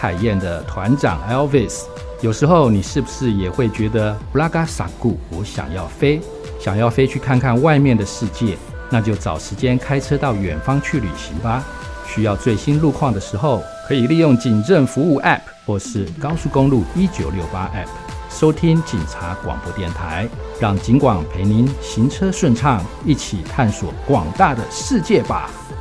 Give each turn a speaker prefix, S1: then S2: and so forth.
S1: 海燕的团长 Elvis。有时候你是不是也会觉得布拉嘎萨古，我想要飞去看看外面的世界？那就找时间开车到远方去旅行吧。需要最新路况的时候，可以利用警政服务 App 或是高速公路1968 App 收听警察广播电台，让警广陪您行车顺畅，一起探索广大的世界吧。